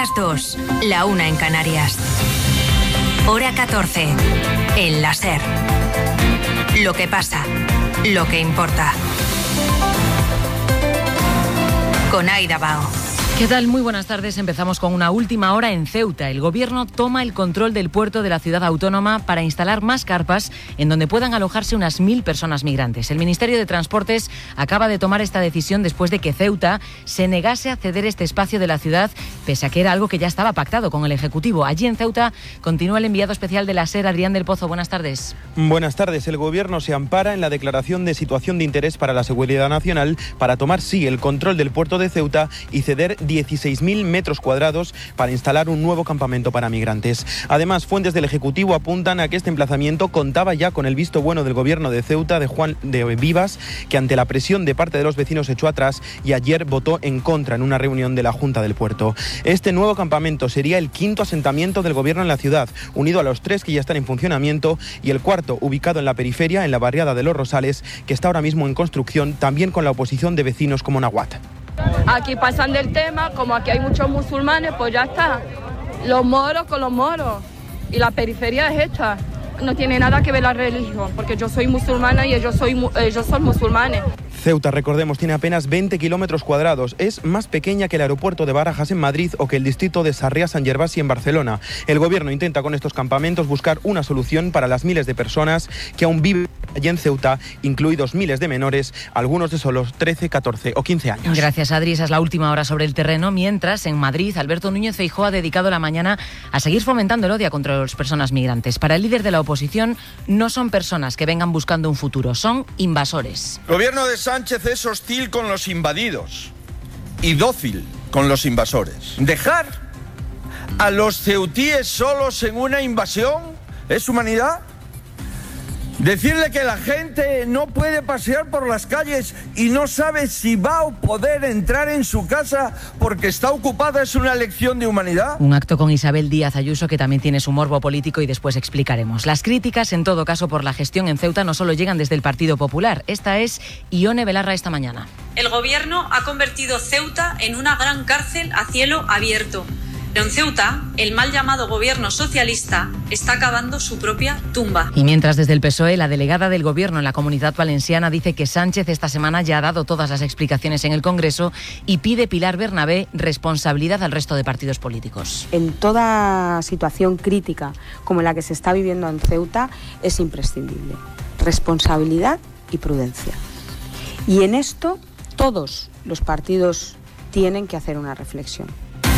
las 2, la 1 en Canarias. Hora 14, en la SER. Lo que pasa, lo que importa. Con Aida Bao. ¿Qué tal? Muy buenas tardes. Empezamos con una última hora en Ceuta. El Gobierno toma el control del puerto de la ciudad autónoma para instalar más carpas en donde puedan alojarse unas 1.000 personas migrantes. El Ministerio de Transportes acaba de tomar esta decisión después de que Ceuta se negase a ceder este espacio de la ciudad, pese a que era algo que ya estaba pactado con el Ejecutivo. Allí en Ceuta continúa el enviado especial de la SER, Adrián del Pozo. Buenas tardes. Buenas tardes. El Gobierno se ampara en la declaración de situación de interés para la seguridad nacional para tomar, sí, el control del puerto de Ceuta y ceder 16.000 metros cuadrados para instalar un nuevo campamento para migrantes. Además, fuentes del Ejecutivo apuntan a que este emplazamiento contaba ya con el visto bueno del Gobierno de Ceuta, de Juan de Vivas, que ante la presión de parte de los vecinos echó atrás y ayer votó en contra en una reunión de la Junta del Puerto. Este nuevo campamento sería el quinto asentamiento del Gobierno en la ciudad, unido a los 3 que ya están en funcionamiento, y el cuarto, ubicado en la periferia, en la barriada de Los Rosales, que está ahora mismo en construcción, también con la oposición de vecinos como Nahuat. Aquí pasan del tema, como aquí hay muchos musulmanes, pues ya está. Los moros con los moros. Y la periferia es esta. No tiene nada que ver la religión, porque yo soy musulmana y ellos son musulmanes. Ceuta, recordemos, tiene apenas 20 kilómetros cuadrados. Es más pequeña que el aeropuerto de Barajas en Madrid o que el distrito de Sarriá-Sant Gervasi en Barcelona. El Gobierno intenta con estos campamentos buscar una solución para las miles de personas que aún viven allí en Ceuta, incluidos miles de menores, algunos de solo 13, 14 o 15 años. Gracias, Adri. Esa es la última hora sobre el terreno. Mientras, en Madrid, Alberto Núñez Feijóo ha dedicado la mañana a seguir fomentando el odio contra las personas migrantes. Para el líder de la oposición, no son personas que vengan buscando un futuro, son invasores. El gobierno de Sánchez es hostil con los invadidos y dócil con los invasores. ¿Dejar a los ceutíes solos en una invasión es humanidad? Decirle que la gente no puede pasear por las calles y no sabe si va a poder entrar en su casa porque está ocupada es una lección de humanidad. Un acto con Isabel Díaz Ayuso que también tiene su morbo político y después explicaremos. Las críticas, en todo caso, por la gestión en Ceuta no solo llegan desde el Partido Popular. Esta es Ione Belarra esta mañana. El Gobierno ha convertido Ceuta en una gran cárcel a cielo abierto. Pero en Ceuta, el mal llamado gobierno socialista está cavando su propia tumba. Y mientras desde el PSOE, la delegada del Gobierno en la Comunidad Valenciana dice que Sánchez esta semana ya ha dado todas las explicaciones en el Congreso y pide Pilar Bernabé responsabilidad al resto de partidos políticos. En toda situación crítica como la que se está viviendo en Ceuta es imprescindible responsabilidad y prudencia. Y en esto todos los partidos tienen que hacer una reflexión.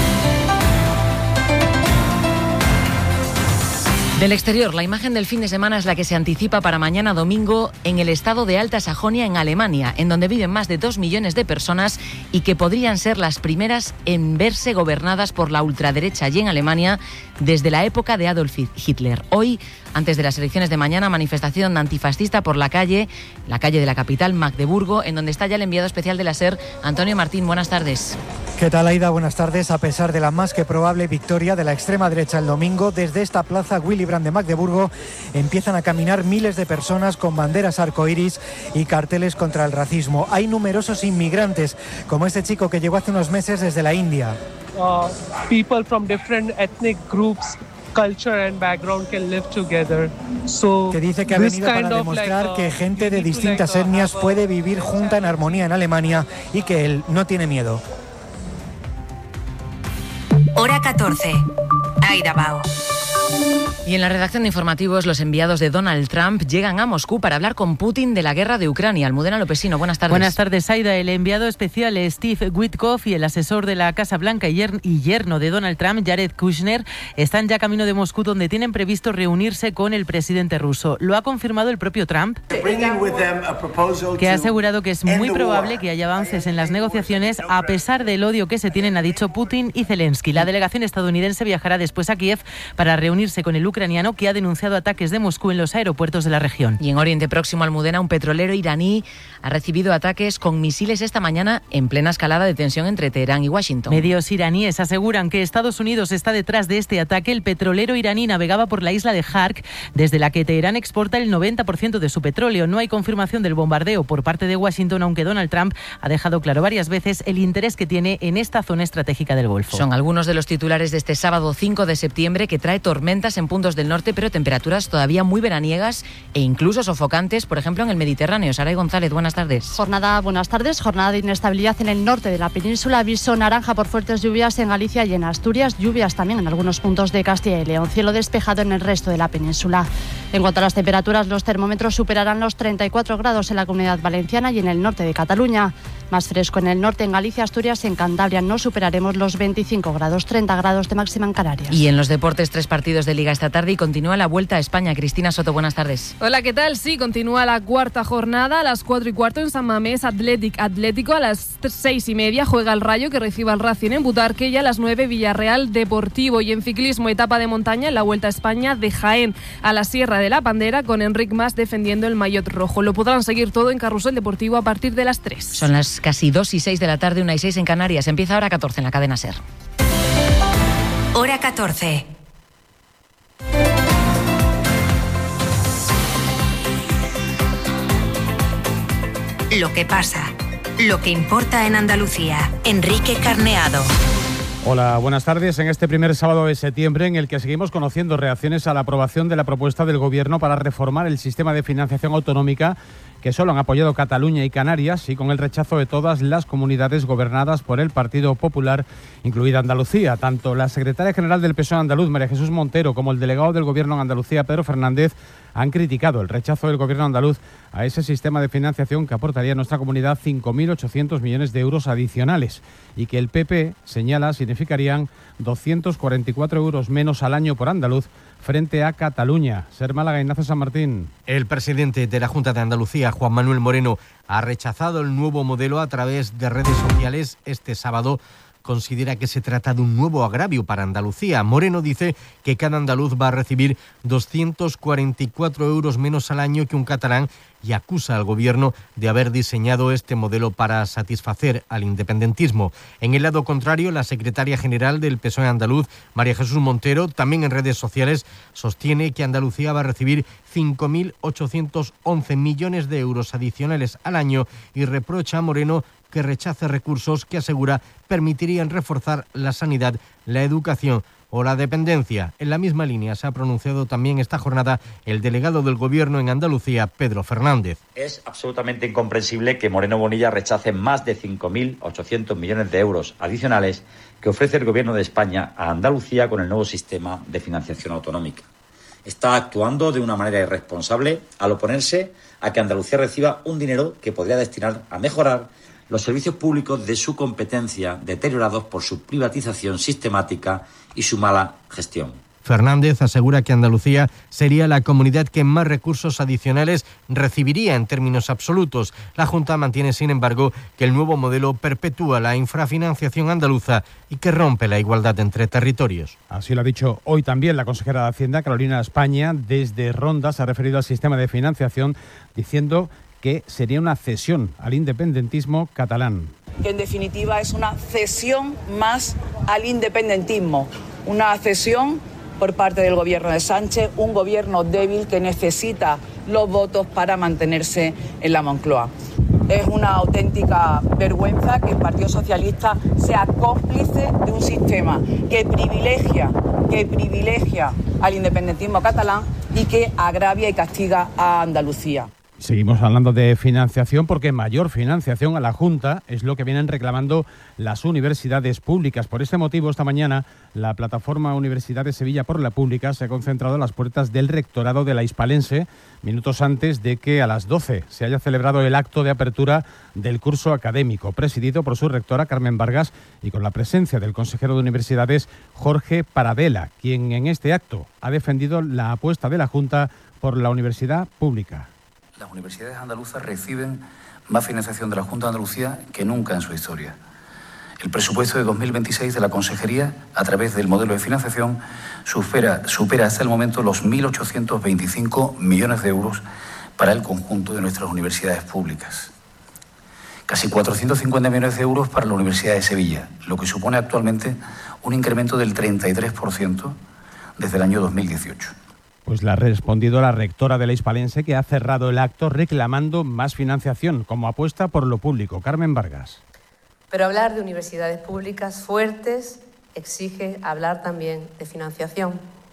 Del exterior, la imagen del fin de semana es la que se anticipa para mañana domingo en el estado de Alta Sajonia, en Alemania, en donde viven más de 2 millones de personas y que podrían ser las primeras en verse gobernadas por la ultraderecha allí en Alemania desde la época de Adolf Hitler. Hoy, antes de las elecciones de mañana, manifestación antifascista por la calle de la capital, Magdeburgo, en donde está ya el enviado especial de la SER, Antonio Martín. Buenas tardes. ¿Qué tal, Aida? Buenas tardes. A pesar de la más que probable victoria de la extrema derecha el domingo, desde esta plaza Willy Brandt de Magdeburgo empiezan a caminar miles de personas con banderas arcoíris y carteles contra el racismo. Hay numerosos inmigrantes, como este chico que llegó hace unos meses desde la India. People from different ethnic groups, culture and background can live together. So que dice que ha venido para demostrar que gente de distintas etnias puede vivir junta en armonía en Alemania y que él no tiene miedo. Hora 14. Aida Bao. Y en la redacción de informativos, los enviados de Donald Trump llegan a Moscú para hablar con Putin de la guerra de Ucrania. Almudena Lopesino, buenas tardes. Buenas tardes, Aida. El enviado especial Steve Witkoff y el asesor de la Casa Blanca y yerno de Donald Trump, Jared Kushner, están ya camino de Moscú, donde tienen previsto reunirse con el presidente ruso. Lo ha confirmado el propio Trump, que ha asegurado que es muy probable que haya avances en las negociaciones a pesar del odio que se tienen, ha dicho Putin y Zelensky. La delegación estadounidense viajará después a Kiev para reunirse reunirse con el ucraniano, que ha denunciado ataques de Moscú en los aeropuertos de la región. Y en Oriente Próximo, Almudena, un petrolero iraní ha recibido ataques con misiles esta mañana en plena escalada de tensión entre Teherán y Washington. Medios iraníes aseguran que Estados Unidos está detrás de este ataque. El petrolero iraní navegaba por la isla de Jark, desde la que Teherán exporta el 90% de su petróleo. No hay confirmación del bombardeo por parte de Washington, aunque Donald Trump ha dejado claro varias veces el interés que tiene en esta zona estratégica del Golfo. Son algunos de los titulares de este sábado 5 de septiembre, que trae tormentas en puntos del norte, pero temperaturas todavía muy veraniegas e incluso sofocantes, por ejemplo, en el Mediterráneo. Saray González, buenas tardes. Buenas tardes. Jornada de inestabilidad en el norte de la península. Aviso naranja por fuertes lluvias en Galicia y en Asturias. Lluvias también en algunos puntos de Castilla y León. Cielo despejado en el resto de la península. En cuanto a las temperaturas, los termómetros superarán los 34 grados en la Comunidad Valenciana y en el norte de Cataluña. Más fresco en el norte, en Galicia, Asturias, en Cantabria no superaremos los 25 grados, 30 grados de máxima en Canarias. Y en los deportes, 3 partidos de Liga esta tarde y continúa la Vuelta a España. Cristina Soto, buenas tardes. Hola, ¿qué tal? Sí, continúa la cuarta jornada a las 4:15 en San Mamés. Atlético a las 6:30 juega el Rayo, que recibe al Racing en Butarque, y a las 9 Villarreal Deportivo. Y en ciclismo, etapa de montaña en la Vuelta a España de Jaén a la Sierra de la Bandera, con Enric Mas defendiendo el maillot rojo. Lo podrán seguir todo en Carrusel Deportivo a partir de las 3. Son las casi 2:06 de la tarde, 1:06 en Canarias. Empieza Hora 14 en la cadena SER. Hora 14. Lo que pasa, lo que importa en Andalucía. Enrique Carneado. Hola, buenas tardes. En este primer sábado de septiembre, en el que seguimos conociendo reacciones a la aprobación de la propuesta del Gobierno para reformar el sistema de financiación autonómica, que solo han apoyado Cataluña y Canarias, y con el rechazo de todas las comunidades gobernadas por el Partido Popular, incluida Andalucía. Tanto la secretaria general del PSOE andaluz, María Jesús Montero, como el delegado del Gobierno en Andalucía, Pedro Fernández, han criticado el rechazo del Gobierno andaluz a ese sistema de financiación que aportaría a nuestra comunidad 5.800 millones de euros adicionales, y que el PP señala significarían 244 euros menos al año por andaluz frente a Cataluña. Ser Málaga, Ignacio San Martín. El presidente de la Junta de Andalucía, Juan Manuel Moreno, ha rechazado el nuevo modelo a través de redes sociales este sábado. Considera que se trata de un nuevo agravio para Andalucía. Moreno dice que cada andaluz va a recibir 244 euros menos al año que un catalán, y acusa al Gobierno de haber diseñado este modelo para satisfacer al independentismo. En el lado contrario, la secretaria general del PSOE andaluz, María Jesús Montero, también en redes sociales, sostiene que Andalucía va a recibir 5.811 millones de euros adicionales al año, y reprocha a Moreno que rechace recursos que asegura permitirían reforzar la sanidad, la educación o la dependencia. En la misma línea se ha pronunciado también esta jornada el delegado del Gobierno en Andalucía, Pedro Fernández. Es absolutamente incomprensible que Moreno Bonilla rechace más de 5.800 millones de euros adicionales que ofrece el Gobierno de España a Andalucía con el nuevo sistema de financiación autonómica. Está actuando de una manera irresponsable al oponerse a que Andalucía reciba un dinero que podría destinar a mejorar los servicios públicos de su competencia, deteriorados por su privatización sistemática y su mala gestión. Fernández asegura que Andalucía sería la comunidad que más recursos adicionales recibiría en términos absolutos. La Junta mantiene, sin embargo, que el nuevo modelo perpetúa la infrafinanciación andaluza y que rompe la igualdad entre territorios. Así lo ha dicho hoy también la consejera de Hacienda, Carolina España. Desde Ronda se ha referido al sistema de financiación, diciendo que sería una cesión al independentismo catalán. Que en definitiva es una cesión más al independentismo, una cesión por parte del Gobierno de Sánchez, un gobierno débil que necesita los votos para mantenerse en la Moncloa. Es una auténtica vergüenza que el Partido Socialista sea cómplice de un sistema que privilegia al independentismo catalán y que agravia y castiga a Andalucía. Seguimos hablando de financiación, porque mayor financiación a la Junta es lo que vienen reclamando las universidades públicas. Por este motivo, esta mañana, la plataforma Universidad de Sevilla por la Pública se ha concentrado a las puertas del rectorado de la Hispalense, minutos antes de que a las 12 se haya celebrado el acto de apertura del curso académico, presidido por su rectora, Carmen Vargas, y con la presencia del consejero de Universidades, Jorge Paradela, quien en este acto ha defendido la apuesta de la Junta por la universidad pública. Las universidades andaluzas reciben más financiación de la Junta de Andalucía que nunca en su historia. El presupuesto de 2026 de la Consejería, a través del modelo de financiación, supera hasta el momento los 1.825 millones de euros para el conjunto de nuestras universidades públicas. Casi 450 millones de euros para la Universidad de Sevilla, lo que supone actualmente un incremento del 33% desde el año 2018. Pues le ha respondido la rectora de la Hispalense, que ha cerrado el acto reclamando más financiación como apuesta por lo público. Carmen Vargas. Pero hablar de universidades públicas fuertes exige hablar también de financiación.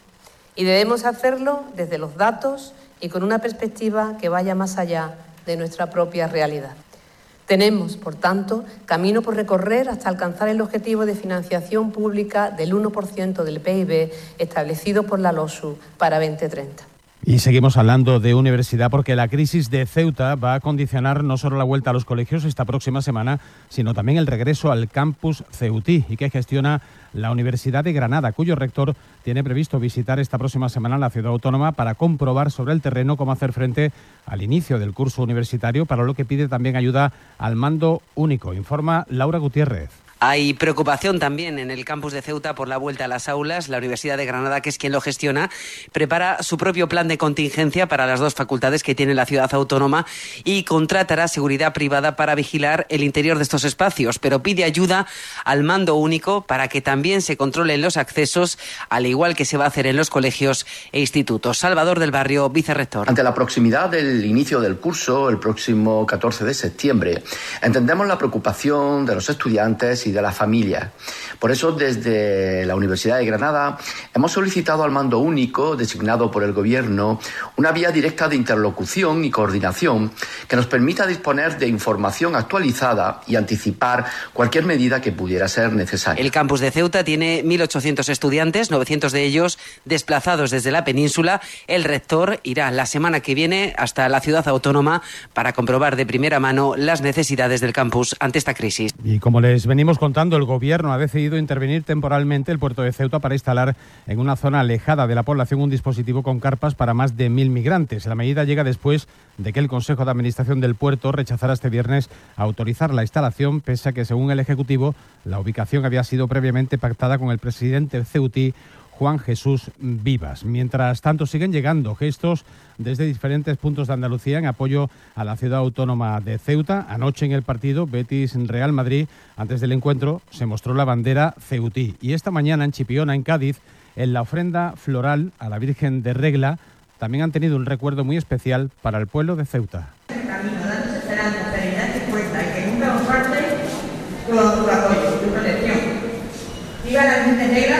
Y debemos hacerlo desde los datos y con una perspectiva que vaya más allá de nuestra propia realidad. Tenemos, por tanto, camino por recorrer hasta alcanzar el objetivo de financiación pública del 1% del PIB establecido por la LOSU para 2030. Y seguimos hablando de universidad porque la crisis de Ceuta va a condicionar no solo la vuelta a los colegios esta próxima semana, sino también el regreso al campus ceutí y que gestiona la Universidad de Granada, cuyo rector tiene previsto visitar esta próxima semana la ciudad autónoma para comprobar sobre el terreno cómo hacer frente al inicio del curso universitario, para lo que pide también ayuda al mando único. Informa Laura Gutiérrez. Hay preocupación también en el campus de Ceuta por la vuelta a las aulas. La Universidad de Granada, que es quien lo gestiona, prepara su propio plan de contingencia para las dos facultades que tiene la ciudad autónoma y contratará seguridad privada para vigilar el interior de estos espacios, pero pide ayuda al mando único para que también se controlen los accesos, al igual que se va a hacer en los colegios e institutos. Salvador del Barrio, vicerrector. Ante la proximidad del inicio del curso, el próximo 14 de septiembre, entendemos la preocupación de los estudiantes y de la familia. Por eso, desde la Universidad de Granada hemos solicitado al mando único, designado por el Gobierno, una vía directa de interlocución y coordinación que nos permita disponer de información actualizada y anticipar cualquier medida que pudiera ser necesaria. El campus de Ceuta tiene 1.800 estudiantes, 900 de ellos desplazados desde la península. El rector irá la semana que viene hasta la ciudad autónoma para comprobar de primera mano las necesidades del campus ante esta crisis. Y como les venimos contando, el Gobierno ha decidido intervenir temporalmente el puerto de Ceuta para instalar en una zona alejada de la población un dispositivo con carpas para más de 1.000 migrantes. La medida llega después de que el Consejo de Administración del puerto rechazara este viernes autorizar la instalación, pese a que, según el Ejecutivo, la ubicación había sido previamente pactada con el presidente ceutí, Juan Jesús Vivas. Mientras tanto, siguen llegando gestos desde diferentes puntos de Andalucía en apoyo a la ciudad autónoma de Ceuta. Anoche en el partido Betis-Real Madrid, antes del encuentro, se mostró la bandera ceutí. Y esta mañana en Chipiona, en Cádiz, en la ofrenda floral a la Virgen de Regla, también han tenido un recuerdo muy especial para el pueblo de Ceuta. ¡Viva la Virgen Negra!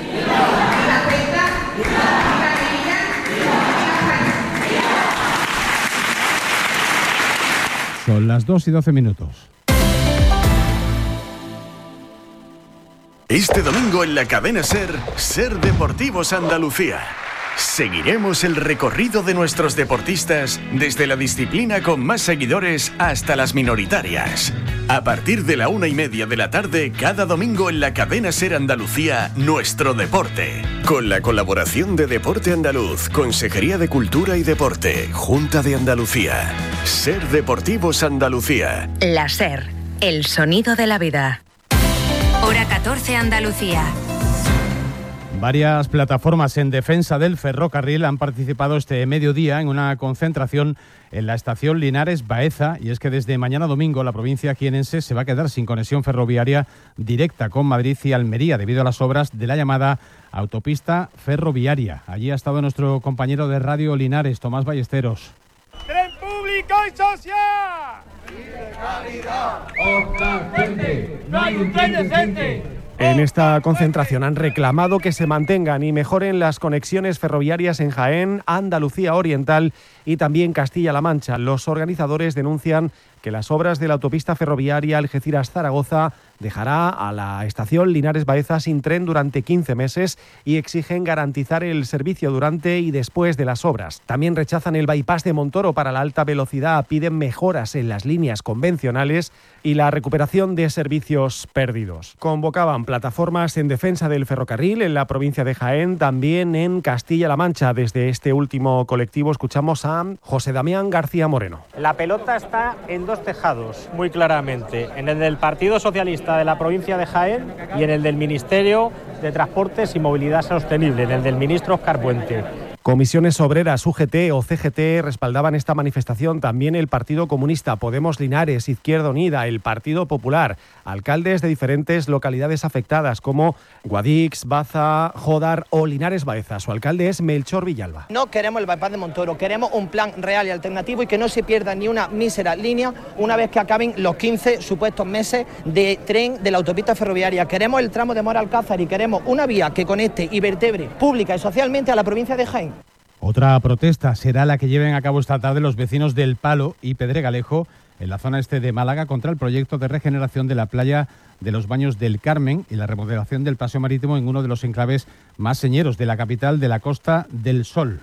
Son las 2:12. Este domingo en la cadena SER Deportivos Andalucía. Seguiremos el recorrido de nuestros deportistas desde la disciplina con más seguidores hasta las minoritarias. A partir de la 1:30 de la tarde, cada domingo en la cadena SER Andalucía, Nuestro Deporte. Con la colaboración de Deporte Andaluz, Consejería de Cultura y Deporte, Junta de Andalucía. SER Deportivos Andalucía. La SER, el sonido de la vida. Hora 14 Andalucía. Varias plataformas en defensa del ferrocarril han participado este mediodía en una concentración en la estación Linares Baeza, y es que desde mañana domingo la provincia jienense se va a quedar sin conexión ferroviaria directa con Madrid y Almería debido a las obras de la llamada autopista ferroviaria. Allí ha estado nuestro compañero de Radio Linares, Tomás Ballesteros. ¡Tren público y social! ¡Y de calidad! ¡Otra gente! ¡No hay un tren decente! En esta concentración han reclamado que se mantengan y mejoren las conexiones ferroviarias en Jaén, Andalucía Oriental y también Castilla-La Mancha. Los organizadores denuncian que las obras de la autopista ferroviaria Algeciras-Zaragoza dejará a la estación Linares Baeza sin tren durante 15 meses y exigen garantizar el servicio durante y después de las obras. También rechazan el bypass de Montoro para la alta velocidad, piden mejoras en las líneas convencionales y la recuperación de servicios perdidos. Convocaban plataformas en defensa del ferrocarril en la provincia de Jaén, también en Castilla-La Mancha. Desde este último colectivo escuchamos a José Damián García Moreno. La pelota está en dos tejados, muy claramente, en el del Partido Socialista Socialista de la provincia de Jaén y en el del Ministerio de Transportes y Movilidad Sostenible, en el del ministro Óscar Puente. Comisiones Obreras, UGT o CGT respaldaban esta manifestación, también el Partido Comunista, Podemos Linares, Izquierda Unida, el Partido Popular, alcaldes de diferentes localidades afectadas como Guadix, Baza, Jodar o Linares Baeza. Su alcalde es Melchor Villalba. No queremos el bypass de Montoro, queremos un plan real y alternativo y que no se pierda ni una mísera línea una vez que acaben los 15 supuestos meses de tren de la autopista ferroviaria. Queremos el tramo de Mora Alcázar y queremos una vía que conecte y vertebre pública y socialmente a la provincia de Jaén. Otra protesta será la que lleven a cabo esta tarde los vecinos del Palo y Pedregalejo en la zona este de Málaga contra el proyecto de regeneración de la playa de los Baños del Carmen y la remodelación del paseo marítimo en uno de los enclaves más señeros de la capital de la Costa del Sol.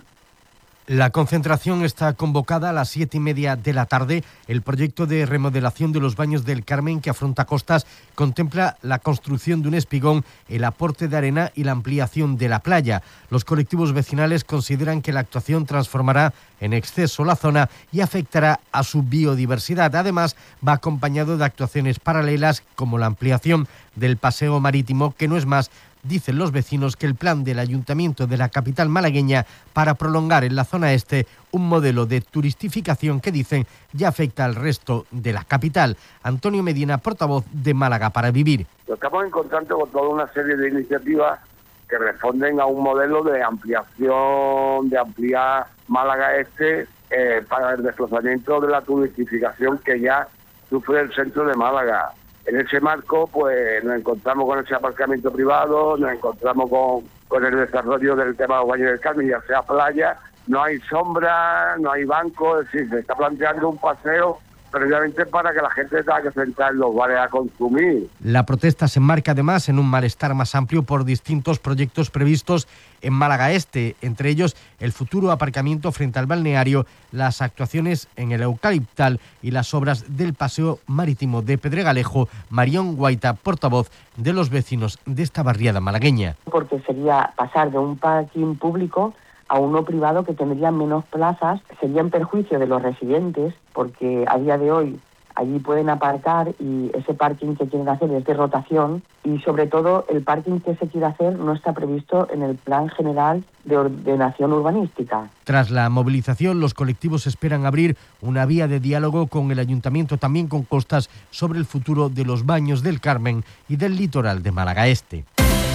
La concentración está convocada a las 7:30 de la tarde. El proyecto de remodelación de los Baños del Carmen que afronta Costas contempla la construcción de un espigón, el aporte de arena y la ampliación de la playa. Los colectivos vecinales consideran que la actuación transformará en exceso la zona y afectará a su biodiversidad. Además, va acompañado de actuaciones paralelas como la ampliación del paseo marítimo, que no es más, dicen los vecinos, que el plan del Ayuntamiento de la capital malagueña para prolongar en la zona este un modelo de turistificación que dicen ya afecta al resto de la capital. Antonio Medina, portavoz de Málaga para Vivir. Estamos encontrando con toda una serie de iniciativas que responden a un modelo de ampliación, de ampliar Málaga este para el desplazamiento de la turistificación que ya sufre el centro de Málaga. En ese marco, pues nos encontramos con ese aparcamiento privado, nos encontramos con el desarrollo del tema de los Baños del Carmen, ya sea playa, no hay sombra, no hay banco, es decir, se está planteando un paseo precisamente para que la gente tenga que sentar en los bares a consumir. La protesta se enmarca además en un malestar más amplio por distintos proyectos previstos en Málaga Este, entre ellos el futuro aparcamiento frente al balneario, las actuaciones en el Eucaliptal y las obras del paseo marítimo de Pedregalejo. Marión Guaita, portavoz de los vecinos de esta barriada malagueña. Porque sería pasar de un parking público a uno privado que tendría menos plazas, sería en perjuicio de los residentes, porque a día de hoy allí pueden aparcar y ese parking que quieren hacer es de rotación y sobre todo el parking que se quiere hacer no está previsto en el Plan General de Ordenación Urbanística. Tras la movilización, los colectivos esperan abrir una vía de diálogo con el Ayuntamiento, también con Costas, sobre el futuro de los Baños del Carmen y del litoral de Málaga Este.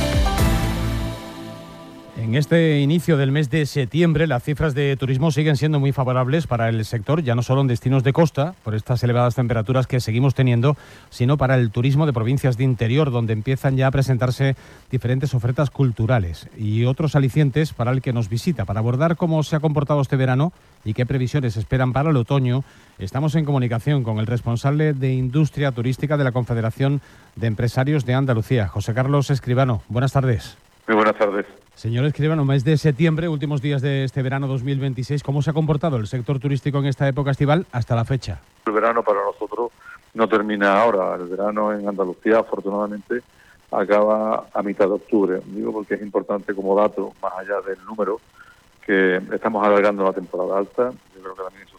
En este inicio del mes de septiembre, las cifras de turismo siguen siendo muy favorables para el sector, ya no solo en destinos de costa, por estas elevadas temperaturas que seguimos teniendo, sino para el turismo de provincias de interior, donde empiezan ya a presentarse diferentes ofertas culturales y otros alicientes para el que nos visita. Para abordar cómo se ha comportado este verano y qué previsiones esperan para el otoño, estamos en comunicación con el responsable de Industria Turística de la Confederación de Empresarios de Andalucía, José Carlos Escribano. Buenas tardes. Muy buenas tardes. Señor Escribano, mes de septiembre, últimos días de este verano 2026, ¿cómo se ha comportado el sector turístico en esta época estival hasta la fecha? El verano para nosotros no termina ahora. El verano en Andalucía, afortunadamente, acaba a mitad de octubre. Digo porque es importante como dato, más allá del número, que estamos alargando la temporada alta. Yo creo que también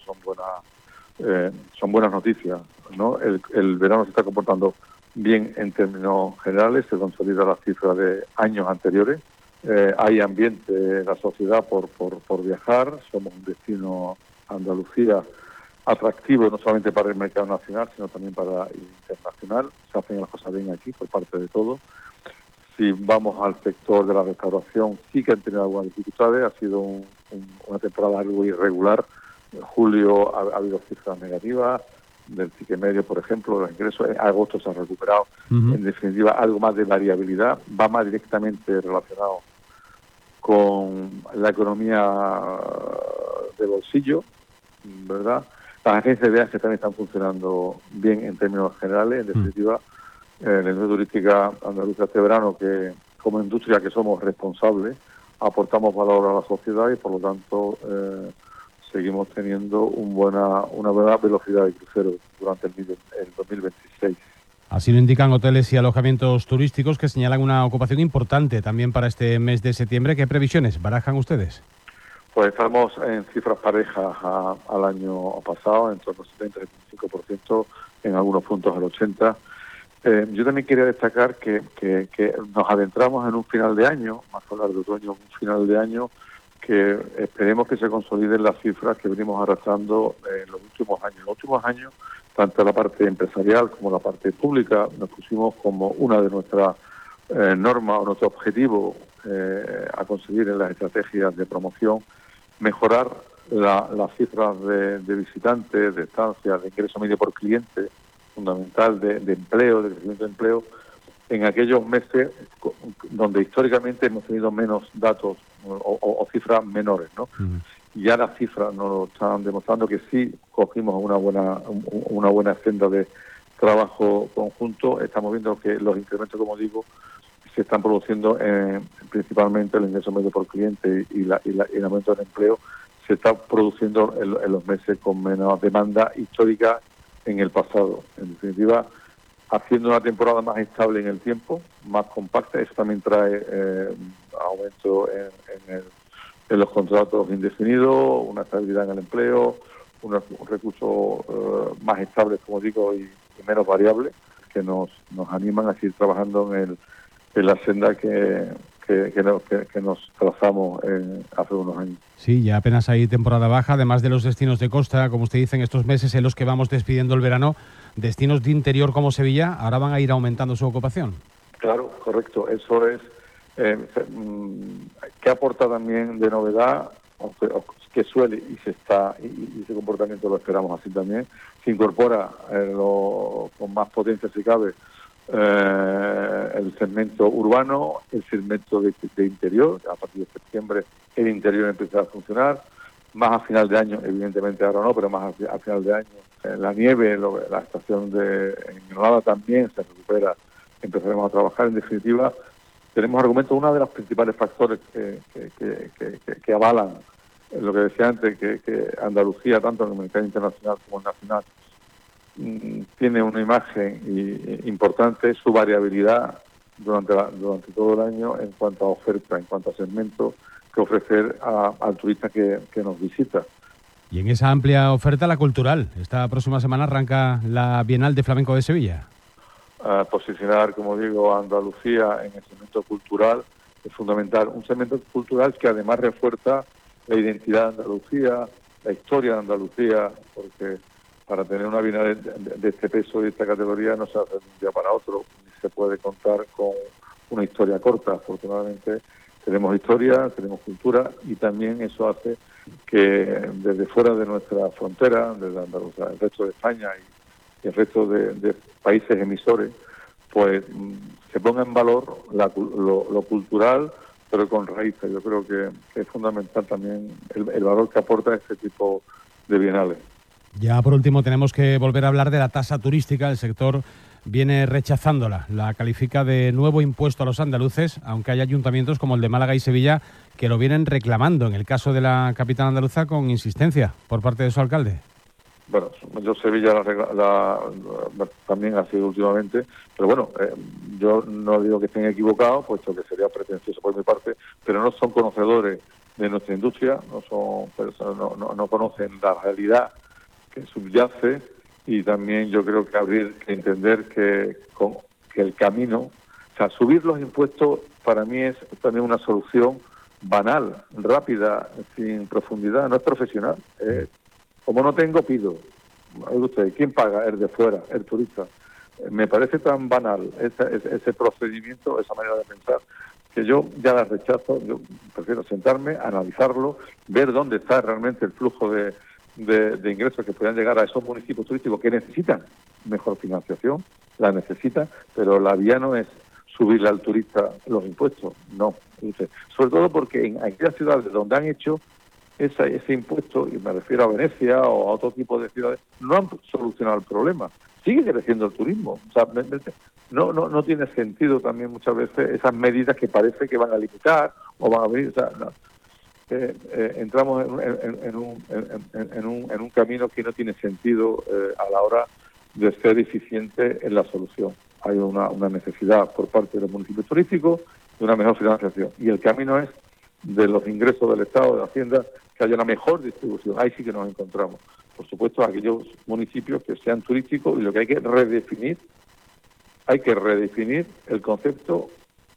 eso son buenas noticias, ¿no? El verano se está comportando bien en términos generales, se consolida la cifra de años anteriores. Hay ambiente en la sociedad por viajar, somos un destino, Andalucía, atractivo no solamente para el mercado nacional, sino también para el internacional. Se hacen las cosas bien aquí por parte de todos. Si vamos al sector de la restauración, sí que han tenido algunas dificultades, ha sido una temporada algo irregular. En julio ha habido cifras negativas, del ticket medio, por ejemplo, los ingresos. En agosto se ha recuperado. En definitiva, algo más de variabilidad, va más directamente relacionado con la economía de bolsillo, ¿verdad? Las agencias de viajes también están funcionando bien en términos generales. En definitiva, la industria turística andaluza este verano, que como industria que somos responsables, aportamos valor a la sociedad y por lo tanto seguimos teniendo una buena velocidad de crucero durante el 2026. Así lo indican hoteles y alojamientos turísticos que señalan una ocupación importante también para este mes de septiembre. ¿Qué previsiones barajan ustedes? Pues estamos en cifras parejas al año pasado, en torno al 70-75%, en algunos puntos al 80%. Yo también quería destacar que nos adentramos en un final de año, más que hablar de otoño, un final de año que esperemos que se consoliden las cifras que venimos arrastrando en los últimos años. En los últimos años, tanto la parte empresarial como la parte pública, nos pusimos como una de nuestras normas o nuestro objetivo a conseguir en las estrategias de promoción, mejorar las cifras de visitantes, de estancias, de ingreso medio por cliente, fundamental de empleo, de crecimiento de empleo, en aquellos meses donde históricamente hemos tenido menos datos o cifras menores, ¿no? Ya las cifras nos están demostrando que sí cogimos una buena senda de trabajo conjunto. Estamos viendo que los incrementos, como digo, se están produciendo principalmente el ingreso medio por cliente y el aumento del empleo se está produciendo en los meses con menos demanda histórica en el pasado. En definitiva, haciendo una temporada más estable en el tiempo, más compacta. Eso también trae aumento en los contratos indefinidos, una estabilidad en el empleo, unos recursos más estables, como digo, y menos variables, que nos animan a seguir trabajando en la senda que nos trazamos hace unos años. Sí, ya apenas hay temporada baja, además de los destinos de costa, como usted dice, en estos meses en los que vamos despidiendo el verano, destinos de interior como Sevilla ahora van a ir aumentando su ocupación. Claro, correcto. Eso es que aporta también de novedad, que suele y ese comportamiento lo esperamos así también, se incorpora con más potencia si cabe el segmento urbano, el segmento de interior. A partir de septiembre el interior empieza a funcionar, más a final de año, evidentemente ahora no, pero más a final de año. La nieve, la estación en Granada también se recupera, empezaremos a trabajar. En definitiva, tenemos argumentos. Uno de los principales factores que avalan lo que decía antes, que Andalucía, tanto en el mercado internacional como en nacional, tiene una imagen importante, su variabilidad durante todo el año en cuanto a oferta, en cuanto a segmentos que ofrecer al turista que nos visita. Y en esa amplia oferta, la cultural. Esta próxima semana arranca la Bienal de Flamenco de Sevilla. Posicionar, como digo, a Andalucía en el segmento cultural es fundamental. Un segmento cultural que además refuerza la identidad de Andalucía, la historia de Andalucía, porque para tener una Bienal de este peso y de esta categoría no se hace de un día para otro, ni se puede contar con una historia corta. Afortunadamente tenemos historia, tenemos cultura, y también eso hace que desde fuera de nuestra frontera, desde Andalucía, el resto de España y el resto de países emisores, pues se ponga en valor lo cultural, pero con raíces. Yo creo que es fundamental también el valor que aporta este tipo de bienales. Ya por último tenemos que volver a hablar de la tasa turística. El sector viene rechazándola. La califica de nuevo impuesto a los andaluces, aunque hay ayuntamientos como el de Málaga y Sevilla que lo vienen reclamando. En el caso de la capital andaluza, con insistencia por parte de su alcalde. Bueno, yo Sevilla también ha sido últimamente, pero bueno, yo no digo que estén equivocados, puesto que sería pretencioso por mi parte, pero no son conocedores de nuestra industria, no conocen la realidad que subyace, y también yo creo que habría que entender que el camino, o sea, subir los impuestos para mí es también una solución banal, rápida, sin profundidad, no es profesional. Como no tengo, pido. Usted, ¿quién paga? El de fuera, el turista. Me parece tan banal ese procedimiento, esa manera de pensar, que yo ya la rechazo. Yo prefiero sentarme, analizarlo, ver dónde está realmente el flujo de ingresos que puedan llegar a esos municipios turísticos que necesitan mejor financiación, la necesitan, pero la vía no es subirle al turista los impuestos, no. Sobre todo porque en aquellas ciudades donde han hecho ese impuesto, y me refiero a Venecia o a otro tipo de ciudades, no han solucionado el problema. Sigue creciendo el turismo. O sea, no tiene sentido también muchas veces esas medidas que parece que van a limitar o van a venir. O sea, no. Entramos en un camino que no tiene sentido a la hora de ser eficiente en la solución. Hay una necesidad por parte de los municipios turísticos de una mejor financiación, y el camino es de los ingresos del Estado, de Hacienda, que haya una mejor distribución. Ahí sí que nos encontramos. Por supuesto, aquellos municipios que sean turísticos, y lo que hay que redefinir hay que redefinir el concepto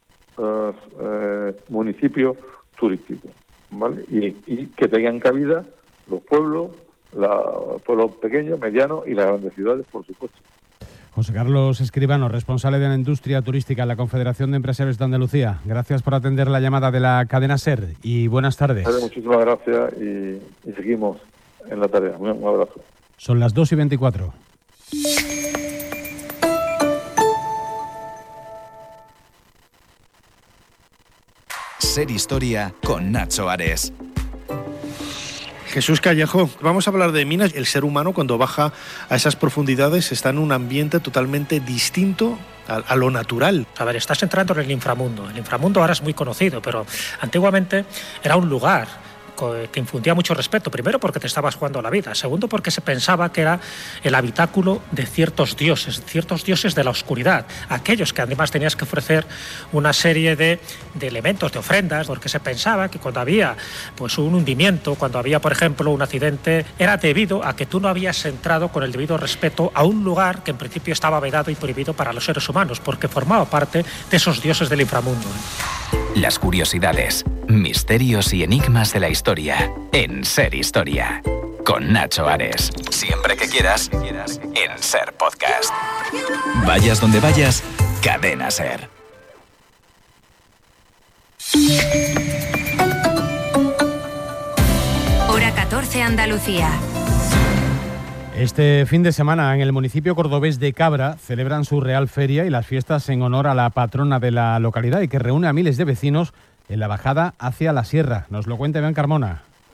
municipio turístico, ¿vale? Y que tengan cabida los pueblos pequeños, medianos y las grandes ciudades, por supuesto. José Carlos Escribano, responsable de la industria turística en la Confederación de Empresarios de Andalucía. Gracias por atender la llamada de la cadena SER y buenas tardes. Muchísimas gracias y seguimos en la tarea. Un abrazo. Son las 2:24. SER Historia con Nacho Ares. Jesús Callejo, vamos a hablar de minas. El ser humano, cuando baja a esas profundidades, está en un ambiente totalmente distinto a lo natural. A ver, estás entrando en el inframundo. El inframundo ahora es muy conocido, pero antiguamente era un lugar que infundía mucho respeto. Primero, porque te estabas jugando la vida. Segundo, porque se pensaba que era el habitáculo de ciertos dioses de la oscuridad. Aquellos que además tenías que ofrecer una serie de elementos, de ofrendas, porque se pensaba que cuando había pues un hundimiento, cuando había, por ejemplo, un accidente, era debido a que tú no habías entrado con el debido respeto a un lugar que en principio estaba vedado y prohibido para los seres humanos, porque formaba parte de esos dioses del inframundo. Las curiosidades, misterios y enigmas de la historia en SER Historia. Con Nacho Ares. Siempre que quieras, en SER Podcast. Vayas donde vayas, Cadena SER. Hora 14 Andalucía. Este fin de semana en el municipio cordobés de Cabra celebran su Real Feria y las fiestas en honor a la patrona de la localidad y que reúne a miles de vecinos en la bajada hacia la sierra. Nos lo cuenta Iván Carmona.